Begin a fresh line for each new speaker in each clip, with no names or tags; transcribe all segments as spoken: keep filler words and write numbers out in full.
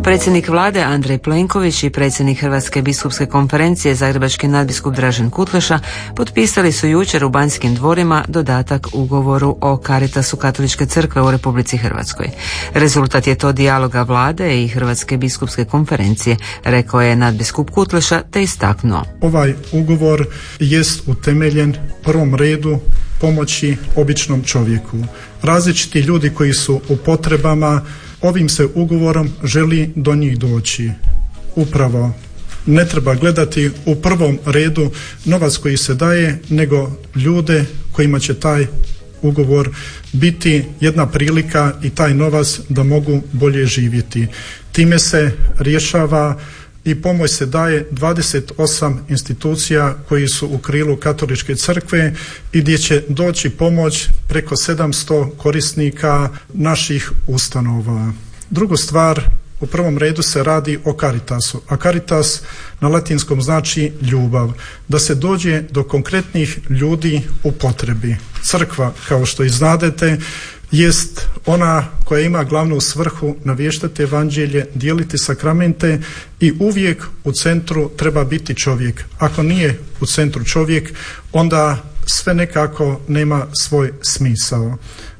Predsjednik vlade Andrej Plenković i predsjednik Hrvatske biskupske konferencije zagrebački nadbiskup Dražen Kutleša potpisali su jučer u Banjskim dvorima dodatak ugovoru o Caritasu Katoličke crkve u Republici Hrvatskoj. Rezultat je to dijaloga vlade i Hrvatske biskupske konferencije, rekao je nadbiskup Kutleša te istaknuo.
Ovaj ugovor jest utemeljen u prvom redu pomoći običnom čovjeku. Različiti ljudi koji su u potrebama, ovim se ugovorom želi do njih doći. Upravo ne treba gledati u prvom redu novac koji se daje, nego ljude kojima će taj ugovor biti jedna prilika i taj novac da mogu bolje živjeti. Time se rješava i pomoć se daje dvadeset osam institucija koji su u krilu Katoličke crkve i gdje će doći pomoć preko sedamsto korisnika naših ustanova. Drugu stvar, u prvom redu se radi o Caritasu, a Caritas na latinskom znači ljubav, da se dođe do konkretnih ljudi u potrebi. Crkva, kao što i znadete, jest ona koja ima glavnu svrhu naviještati evanđelje, dijeliti sakramente i uvijek u centru treba biti čovjek. Ako nije u centru čovjek, onda sve nekako nema svoj smisao.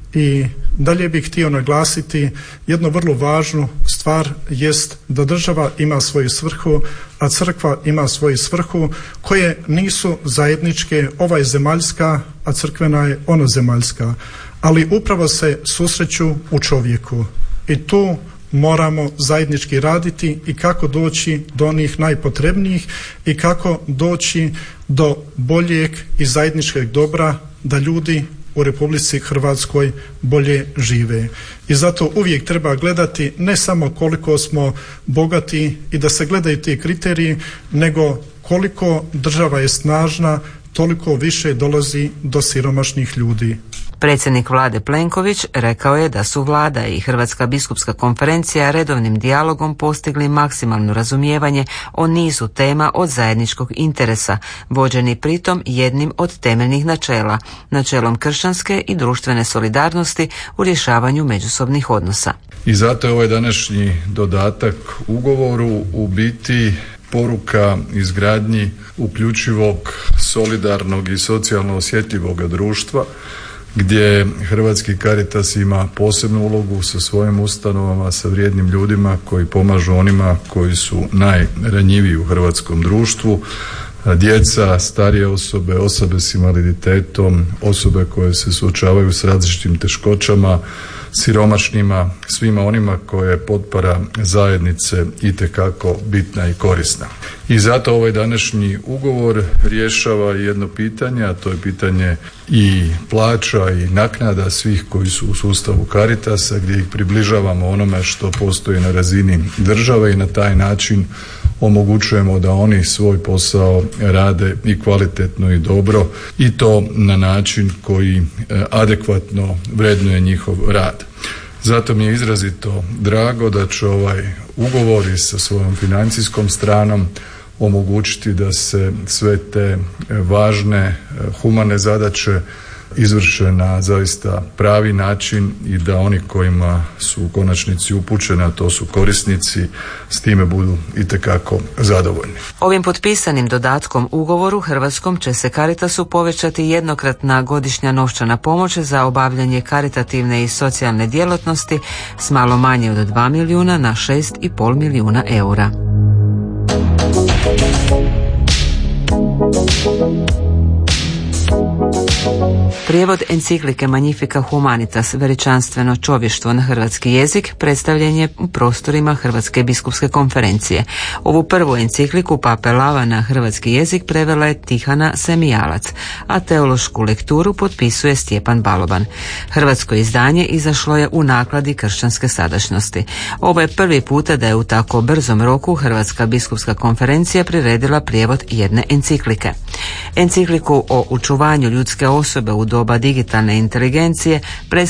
I dalje bih htio naglasiti jednu vrlo važnu stvar, jest da država ima svoju svrhu, a crkva ima svoju svrhu koje nisu zajedničke, ova je zemaljska, a crkvena je onozemaljska, ali upravo se susreću u čovjeku i tu moramo zajednički raditi i kako doći do onih najpotrebnijih i kako doći do boljeg i zajedničkog dobra da ljudi u Republici Hrvatskoj bolje žive. I zato uvijek treba gledati ne samo koliko smo bogati i da se gledaju ti kriteriji, nego koliko država je snažna, toliko više dolazi do siromašnih ljudi.
Predsjednik vlade Plenković rekao je da su vlada i Hrvatska biskupska konferencija redovnim dijalogom postigli maksimalno razumijevanje o nizu tema od zajedničkog interesa, vođeni pritom jednim od temeljnih načela, načelom kršćanske i društvene solidarnosti u rješavanju međusobnih odnosa.
I zato je ovaj današnji dodatak ugovoru u biti poruka izgradnji uključivog, solidarnog i socijalno osjetljivog društva, gdje Hrvatski Caritas ima posebnu ulogu sa svojim ustanovama, sa vrijednim ljudima koji pomažu onima koji su najranjiviji u hrvatskom društvu, djeca, starije osobe, osobe s invaliditetom, osobe koje se suočavaju s različitim teškoćama, siromašnima, svima onima koje je potpora zajednice itekako bitna i korisna. I zato ovaj današnji ugovor rješava jedno pitanje, a to je pitanje i plaća i naknada svih koji su u sustavu Caritasa, gdje ih približavamo onome što postoji na razini države i na taj način omogućujemo da oni svoj posao rade i kvalitetno i dobro i to na način koji adekvatno vrednuje njihov rad. Zato mi je izrazito drago da će ovaj ugovor i sa svojom financijskom stranom omogućiti da se sve te važne humane zadaće izvrše na zaista pravi način i da oni kojima su u konačnici upućeni, a to su korisnici, s time budu itekako zadovoljni.
Ovim potpisanim dodatkom ugovoru Hrvatskom će se Caritasu povećati jednokratna godišnja novčana pomoć za obavljanje karitativne i socijalne djelatnosti s malo manje od dva milijuna na šest i pol milijuna eura. Prijevod enciklike Magnifica Humanitas, veličanstveno čovještvo na hrvatski jezik, predstavljen je u prostorima Hrvatske biskupske konferencije. Ovu prvu encikliku Pape Lava na hrvatski jezik prevela je Tihana Semijalac, a teološku lekturu potpisuje Stjepan Baloban. Hrvatsko izdanje izašlo je u nakladi kršćanske sadašnjosti. Ovo je prvi puta da je u tako brzom roku Hrvatska biskupska konferencija priredila prijevod jedne enciklike. Encikliku o očuvanju ljudske osobe u doba digitalne inteligencije